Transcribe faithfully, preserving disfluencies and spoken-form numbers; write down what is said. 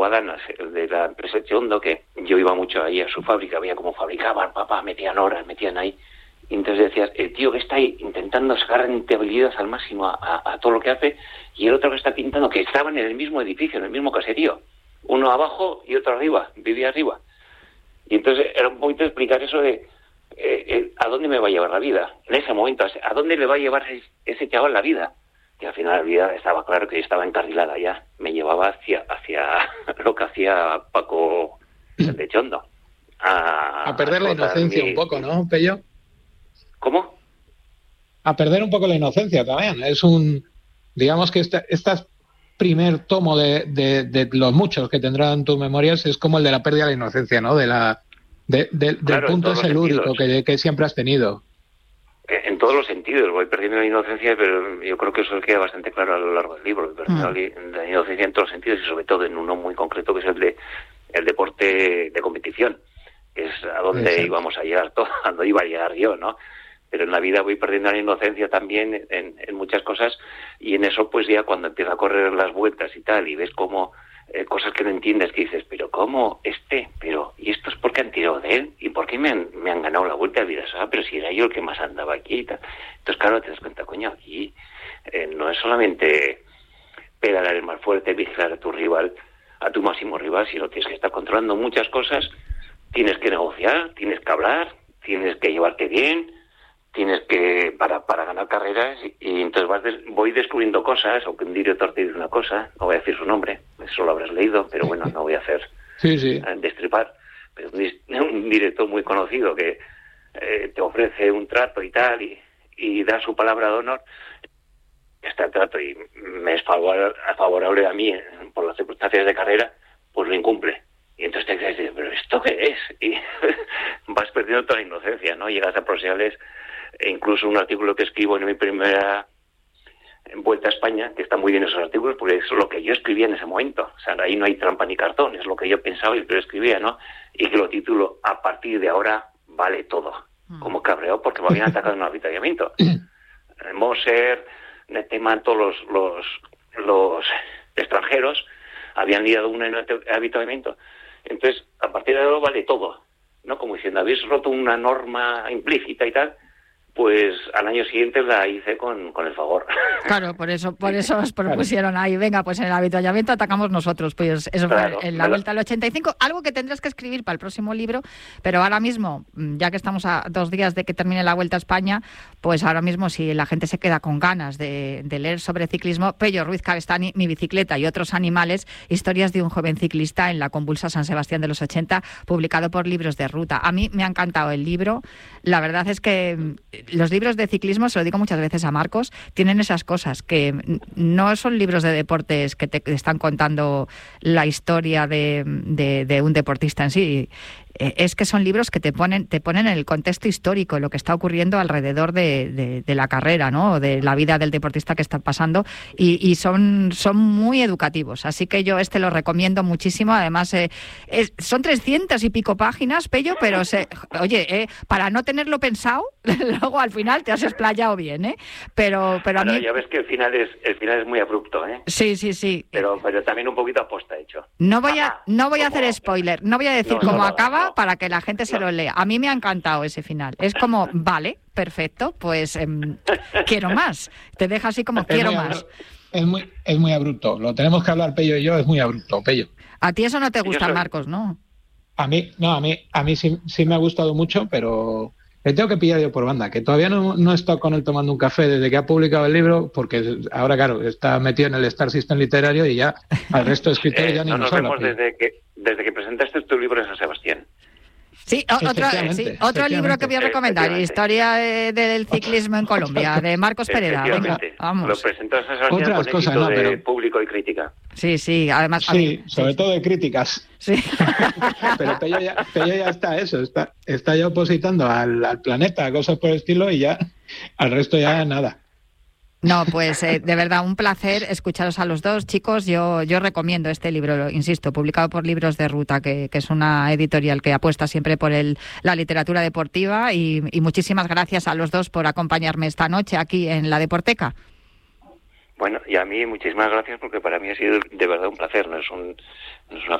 Guadanas, el de la empresa Chondo, que yo iba mucho ahí a su fábrica, veía cómo fabricaban, papá, metían horas, metían ahí. Y entonces decías, el tío que está ahí intentando sacar rentabilidad al máximo a, a, a todo lo que hace, y el otro que está pintando, que estaban en el mismo edificio, en el mismo caserío. Uno abajo y otro arriba, vivía arriba. Y entonces era un poquito explicar eso de eh, eh, a dónde me va a llevar la vida. En ese momento, a dónde le va a llevar ese, ese chaval la vida. Que al final la vida estaba claro que estaba encarrilada ya. Me llevaba hacia hacia lo que hacía Paco de Chondo. A, a perder a la inocencia mi... un poco, ¿no, Pello? ¿Cómo? A perder un poco la inocencia también. Es un... Digamos que este, este primer tomo de, de, de los muchos que tendrán tus memorias es como el de la pérdida de la inocencia, ¿no? De la de, de, claro, del punto ese lúdico que, que siempre has tenido. En todos los sentidos, voy perdiendo la inocencia, pero yo creo que eso queda bastante claro a lo largo del libro, perdiendo mm. la inocencia en todos los sentidos y sobre todo en uno muy concreto que es el de el deporte de competición, que es a donde sí. íbamos a llegar todos, a donde iba a llegar yo, ¿no? Pero en la vida voy perdiendo la inocencia también en, en muchas cosas y en eso pues ya cuando empiezo a correr las vueltas y tal y ves cómo eh, cosas que no entiendes que dices, pero ¿cómo este? Pero ¿y esto es porque han tirado de él? ¿Y por qué me han, me han ganado la vuelta? Y dirás, ah, pero si era yo el que más andaba aquí y tal. Entonces claro, te das cuenta, coño, aquí eh, no es solamente pedalar el más fuerte, vigilar a tu rival, a tu máximo rival, sino tienes que estar controlando muchas cosas, tienes que negociar, tienes que hablar, tienes que llevarte bien, tienes que, para para ganar carreras, y, y entonces vas des, voy descubriendo cosas, o que un director te dice una cosa, no voy a decir su nombre, eso lo habrás leído, pero bueno, no voy a hacer sí, sí. destripar, pero un, un director muy conocido que eh, te ofrece un trato y tal, y, y da su palabra de honor, este trato y me es favor, favorable a mí por las circunstancias de carrera, pues lo incumple. Y entonces te dices, ¿pero esto qué es? Y vas perdiendo toda la inocencia, ¿no? Llegas a profesionales, e incluso un artículo que escribo en mi primera vuelta a España, que está muy bien esos artículos, porque es lo que yo escribía en ese momento. O sea, ahí no hay trampa ni cartón, es lo que yo pensaba y lo que yo escribía, ¿no? Y que lo titulo, a partir de ahora vale todo. Como cabreado porque me habían atacado en un avituallamiento. Moser, Neteman, todos los, los, los extranjeros habían liado un avituallamiento. Entonces, a partir de ahora vale todo, ¿no? Como diciendo, habéis roto una norma implícita y tal, pues al año siguiente la hice con, con el favor. Claro, por eso por eso os propusieron ahí, venga, pues en el avituallamiento atacamos nosotros, pues eso claro, fue en la vuelta al ochenta y cinco, algo que tendrás que escribir para el próximo libro, pero ahora mismo, ya que estamos a dos días de que termine la Vuelta a España, pues ahora mismo si la gente se queda con ganas de, de leer sobre ciclismo, Pello Ruiz Cabestany, Mi bicicleta y otros animales, historias de un joven ciclista en la convulsa San Sebastián de los ochenta, publicado por Libros de Ruta. A mí me ha encantado el libro, la verdad es que los libros de ciclismo, se lo digo muchas veces a Marcos, tienen esas cosas, que no son libros de deportes que te están contando la historia de, de, de un deportista en sí. Es que son libros que te ponen te ponen en el contexto histórico, lo que está ocurriendo alrededor de, de, de la carrera, ¿no? De la vida del deportista que está pasando, y, y son, son muy educativos. Así que yo este lo recomiendo muchísimo. Además, eh, es, son trescientas y pico páginas, Pello, pero se, oye, eh, para no tenerlo pensado, luego al final te has explayado bien, ¿eh? Pero, pero bueno, a mí... ya ves que el final es el final es muy abrupto, ¿eh? Sí, sí, sí. Pero, pero también un poquito aposta hecho. No voy a, no voy a hacer spoiler, no voy a decir no, cómo no, acaba, no. para que la gente se No. lo lea. A mí me ha encantado ese final. Es como, vale, perfecto, pues eh, quiero más. Te deja así como, es quiero muy más. Abru- es muy es muy abrupto. Lo tenemos que hablar Pello y yo, es muy abrupto, Pello. A ti eso no te gusta, soy... Marcos, ¿no? A mí, no, a mí, a mí sí, sí me ha gustado mucho, pero le tengo que pillar yo por banda, que todavía no, no he estado con él tomando un café desde que ha publicado el libro, porque ahora, claro, está metido en el Star System literario y ya al resto de escritores eh, ya ni no nos nos habla. vemos desde que, desde que presentaste tu libro en San Sebastián. Sí, o, otro, sí, otro libro que voy a recomendar, Historia de, del ciclismo en Colombia, de Marcos Pereda. Venga, vamos. Lo presentó en San Sebastián Otras con cosas, éxito no, de pero... público y crítica. Sí, sí, además... Sí, mí, sobre sí. todo de críticas. Sí. Pero Pello ya, Pello ya está eso, está, está ya opositando al, al planeta, cosas por el estilo, y ya al resto ya nada. No, pues eh, de verdad un placer escucharos a los dos, chicos. Yo yo recomiendo este libro, insisto, publicado por Libros de Ruta, que, que es una editorial que apuesta siempre por el, la literatura deportiva, y, y muchísimas gracias a los dos por acompañarme esta noche aquí en la Deporteca. Bueno, y a mí muchísimas gracias porque para mí ha sido de verdad un placer, no es, un, no es una